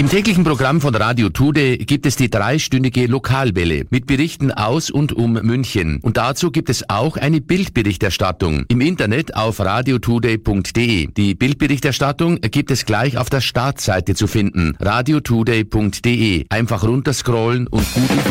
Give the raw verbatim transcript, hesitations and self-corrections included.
Im täglichen Programm von Radio Today gibt es die dreistündige Lokalwelle mit Berichten aus und um München. Und dazu gibt es auch eine Bildberichterstattung im Internet auf radiotoday punkt de. Die Bildberichterstattung gibt es gleich auf der Startseite zu finden, radiotoday punkt de. Einfach runterscrollen und Google